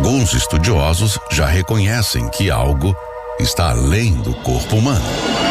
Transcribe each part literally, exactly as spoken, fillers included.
Alguns estudiosos já reconhecem que algo está além do corpo humano.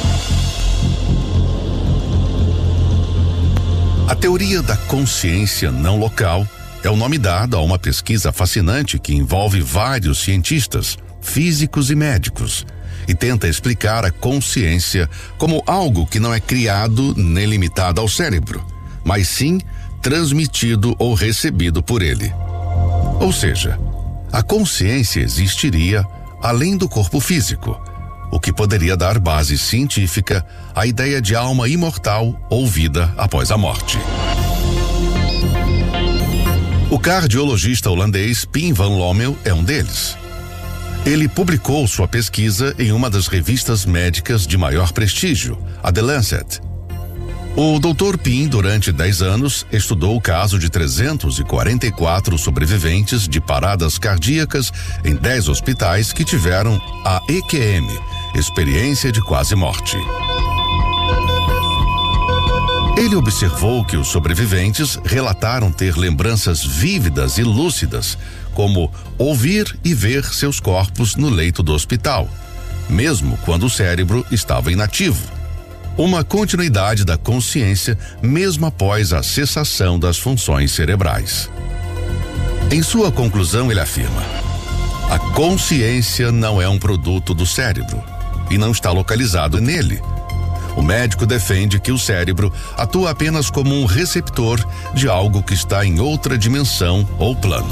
A teoria da consciência não local é o nome dado a uma pesquisa fascinante que envolve vários cientistas, físicos e médicos, e tenta explicar a consciência como algo que não é criado nem limitado ao cérebro, mas sim transmitido ou recebido por ele. Ou seja, a consciência existiria além do corpo físico, o que poderia dar base científica à ideia de alma imortal ou vida após a morte. O cardiologista holandês Pim van Lommel é um deles. Ele publicou sua pesquisa em uma das revistas médicas de maior prestígio, a The Lancet. O doutor Pim, durante dez anos, estudou o caso de trezentos e quarenta e quatro sobreviventes de paradas cardíacas em dez hospitais que tiveram a E Q M, experiência de quase morte. Ele observou que os sobreviventes relataram ter lembranças vívidas e lúcidas, como ouvir e ver seus corpos no leito do hospital, mesmo quando o cérebro estava inativo. Uma continuidade da consciência mesmo após a cessação das funções cerebrais. Em sua conclusão, ele afirma: a consciência não é um produto do cérebro e não está localizado nele. O médico defende que o cérebro atua apenas como um receptor de algo que está em outra dimensão ou plano.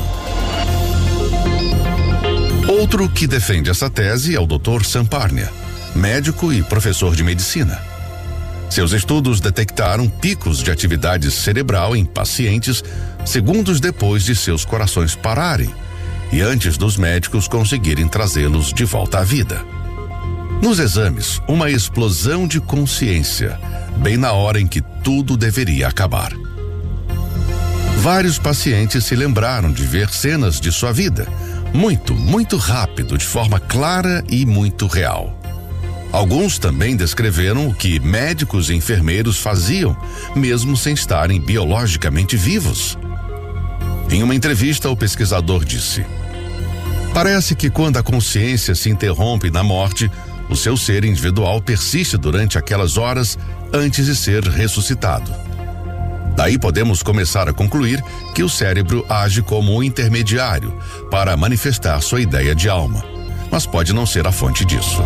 Outro que defende essa tese é o doutor Sam Parnia, médico e professor de medicina. Seus estudos detectaram picos de atividade cerebral em pacientes segundos depois de seus corações pararem e antes dos médicos conseguirem trazê-los de volta à vida. Nos exames, uma explosão de consciência, bem na hora em que tudo deveria acabar. Vários pacientes se lembraram de ver cenas de sua vida, muito, muito rápido, de forma clara e muito real. Alguns também descreveram o que médicos e enfermeiros faziam, mesmo sem estarem biologicamente vivos. Em uma entrevista, o pesquisador disse: parece que quando a consciência se interrompe na morte, o seu ser individual persiste durante aquelas horas antes de ser ressuscitado. Daí podemos começar a concluir que o cérebro age como um intermediário para manifestar sua ideia de alma, mas pode não ser a fonte disso.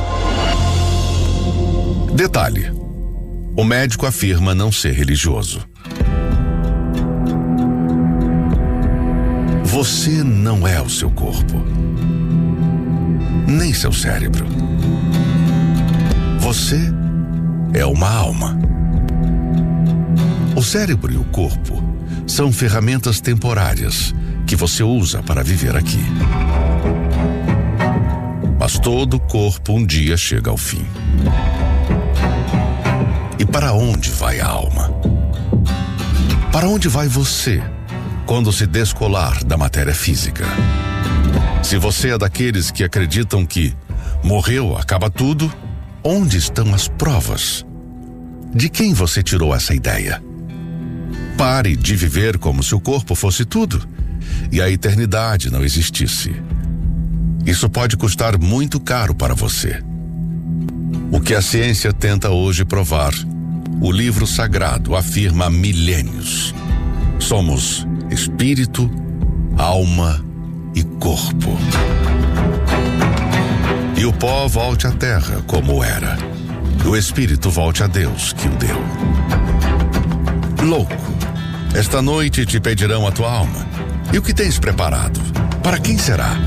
Detalhe: o médico afirma não ser religioso. Você não é o seu corpo, nem seu cérebro. Você é uma alma. O cérebro e o corpo são ferramentas temporárias que você usa para viver aqui. Mas todo corpo um dia chega ao fim. E para onde vai a alma? Para onde vai você quando se descolar da matéria física? Se você é daqueles que acreditam que morreu, acaba tudo, onde estão as provas? De quem você tirou essa ideia? Pare de viver como se o corpo fosse tudo e a eternidade não existisse. Isso pode custar muito caro para você. O que a ciência tenta hoje provar, o livro sagrado afirma há milênios. Somos espírito, alma e corpo. E o pó volte à terra como era. O espírito volte a Deus que o deu. Louco, esta noite te pedirão a tua alma. E o que tens preparado? Para quem será?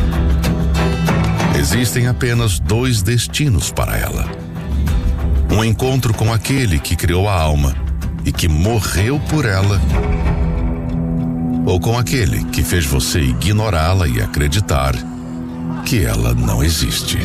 Existem apenas dois destinos para ela. Um encontro com aquele que criou a alma e que morreu por ela, ou com aquele que fez você ignorá-la e acreditar que ela não existe.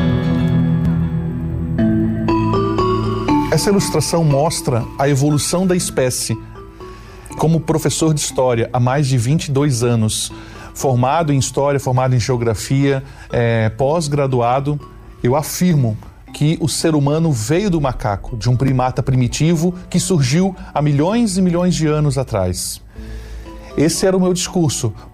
Essa ilustração mostra a evolução da espécie. Como professor de história há mais de vinte e dois anos, formado em história, formado em geografia, é, pós-graduado, eu afirmo que o ser humano veio do macaco, de um primata primitivo que surgiu há milhões e milhões de anos atrás. Esse era o meu discurso